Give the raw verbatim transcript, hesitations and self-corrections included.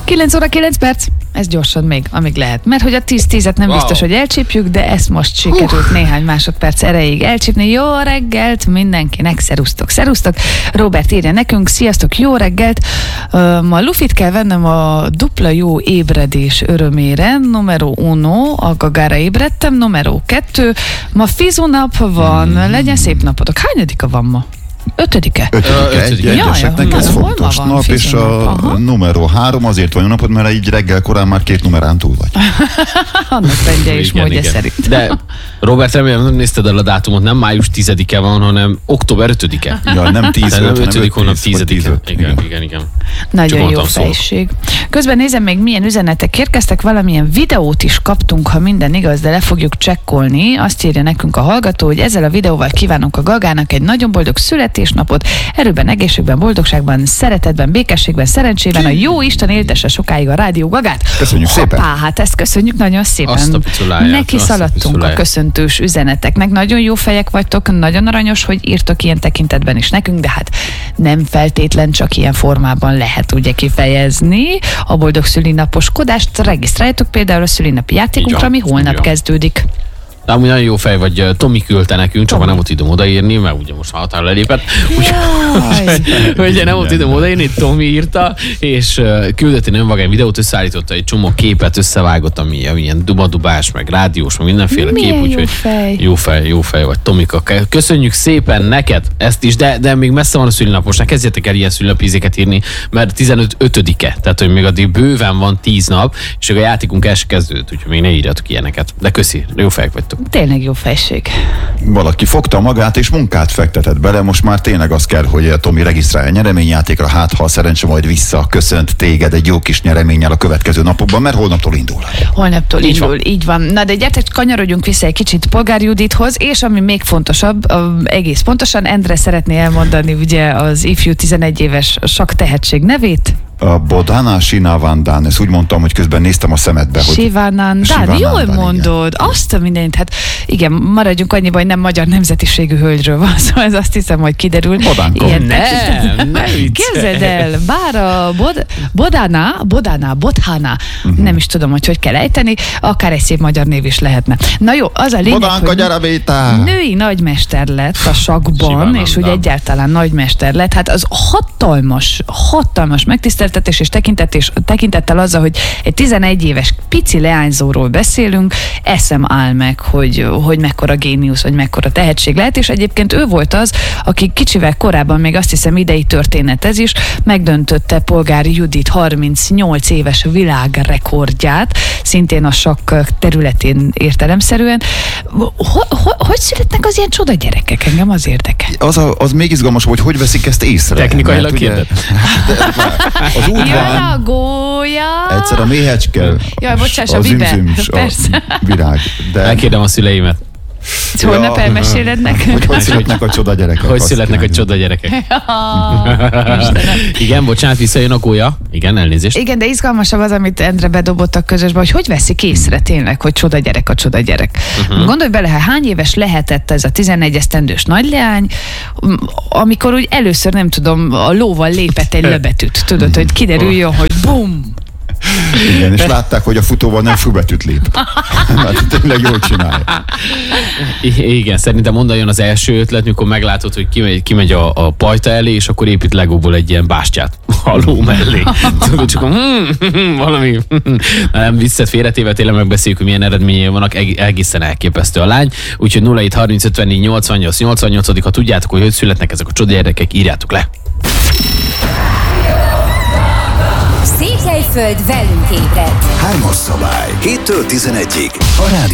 kilenc óra kilenc perc, ez gyorsan még, amíg lehet. Mert hogy a tíz-tízet nem wow. biztos, hogy elcsípjük, de ezt most sikerült uh. néhány másodperc erejéig elcsípni. Jó reggelt mindenkinek, szerusztok, szerusztok. Robert írja nekünk, sziasztok, jó reggelt. Uh, ma lufit kell vennem a dupla jó ébredés örömére. Numero uno, a gagára ébredtem. Numero kettő, ma fizu nap van, mm. legyen szép napotok. Hányadika van ma? Ötödike? Ötödike, egy egyeseknek ez fontos nap, és a Aha. numero három azért van jó napod, mert így reggel korán már két numerán túl vagy. Annak rendje és módja szerint. De Robert, remélem nem nézted el a dátumot, nem május tizedike van, hanem október ötödike. Ja, nem tíz, nem öt, ötödik hónap tízedike. Igen, igen, igen, igen. Nagyon jó fejség. Közben nézem még milyen üzenetek érkeztek, valamilyen videót is kaptunk, ha minden igaz, de le fogjuk csekkolni. Azt írja nekünk a hallgató, hogy ezzel a videóval kívánunk a Gagának egy nagyon boldog születésnapot, erőben, egészségben, boldogságban, szeretetben, békességben, szerencsében, a jó Isten éltesse sokáig a Rádió Gagát. Köszönjük Hoppá, szépen! Hát ezt köszönjük nagyon szépen. Neki azt szaladtunk a, a köszöntős üzeneteknek. Nagyon jó fejek vagytok, nagyon aranyos, hogy írtok ilyen tekintetben is nekünk, de hát nem feltétlen csak ilyen formában lehet ugye kifejezni a boldog szülinaposkodást. Regisztráljatok például a szülinapi játékunkra, ami holnap kezdődik. De amúgy nagyon jó fej vagy, Tomi küldte nekünk, csak nem volt időm odaírni, mert ugye most már határa lelépett. Ugye nem volt időm odaírni, Tomi írta, és küldött egy önvagány videót, összeállította egy csomó képet, összevágott, ami, ami ilyen dubadubás, meg rádiós, meg mindenféle milyen kép, úgyhogy jó fej, jó fej vagy, Tomika. Köszönjük szépen neked ezt is, de, de még messze van a szülinapos, ne kezdjetek el ilyen szülinapízéket írni, mert tizenötödike, tehát hogy még addig bőven van tíz nap, és a játékunk el se kezdődött, úgyhogy még ne írjatok ilyeneket. De köszi, jó fejek vagytok. Tényleg jó fejség. Valaki fogta magát és munkát fektetett bele, most már tényleg az kell, hogy a Tomi regisztrálja a nyereményjátékra, hát ha a szerencse majd vissza köszönt téged egy jó kis nyereménnyel a következő napokban, mert holnaptól indul. Holnaptól így indul, van. így van. Na de gyertek, kanyarodjunk vissza egy kicsit Polgár Judithoz, és ami még fontosabb, egész pontosan, Endre szeretné elmondani ugye az ifjú tizenegy éves sakk tehetség nevét. A Bodhana Shivanandan, ezt úgy mondtam, hogy közben néztem a szemedbe, hogy... Shivanandan, jól mondod, igen. Azt a mindent, hát igen, maradjunk annyiban, hogy nem magyar nemzetiségű hölgyről van, szóval ez azt hiszem, hogy kiderül. Bodánko. Nem, nem képzeld el, bár a bod, Bodhana, Bodhana, Bodhana, uh-huh. nem is tudom, hogy hogy kell ejteni, akár egy szép magyar név is lehetne. Na jó, az a lényeg, Bodánka, gyere béta! Női nagymester lett a sakkban, és úgy egyáltalán nagymester lett, hát az hatalmas, hatalmas megtiszteltetés és tekintetés, tekintettel azzal, hogy egy tizenegy éves pici leányzóról beszélünk, eszem áll meg, hogy, hogy mekkora géniusz, hogy mekkora tehetség lehet, és egyébként ő volt az, aki kicsivel korábban, még azt hiszem idei történet ez is, megdöntötte Polgár Judit harmincnyolc éves világrekordját, szintén a sakk területén értelemszerűen. Ho, ho, hogy születnek az ilyen csoda gyerekek? Engem az érdekel. Az, a, az még izgalmas, hogy hogy veszik ezt észre. Technikailag kérdez. Az úgy Jaj, van, a gólya. egyszer a méhecske, Jaj, bocsáss, a a vibe. zümzüm, Persze. a virág. De... Elkérdem a szüleimet. Holnap elmeséled nekünk? Hogy hogy születnek a csoda gyerekek. Hogy születnek a csoda gyerekek. Igen, bocsánat, visszajön a gólya. Igen, elnézést. Igen, de izgalmasabb az, amit Endre bedobott a közösbe, hogy hogy veszik észre tényleg, hogy csoda gyerek a csoda gyerek. Uh-huh. Gondolj bele, hány éves lehetett ez a tizenegy esztendős nagyleány, amikor úgy először, nem tudom, a lóval lépett egy löbetűt. Tudod, hogy kiderüljön, hogy bum! Igen, és látták, hogy a futóval nem fülbetűt lép. Hát tényleg jól csinálja. I- igen, szerintem onnan jön az első ötlet, mikor meglátod, hogy kimegy, kimegy a, a pajta elé, és akkor épít legóból egy ilyen bástyát a ló mellé. Tudod, csak hmm, hmm, valami hmm. Nem viccet félretéve, tényleg megbeszéljük, hogy milyen eredményei vannak, egészen elképesztő a lány. Úgyhogy nulla hét harminc ötvennégy nyolcvannyolc nyolcvannyolc, ha tudjátok, hogy hogy születnek ezek a csoda gyerekek, írjátok le. Székelyföld velünk ébred. Hármas szabály. héttől tizenegyig. A Rádió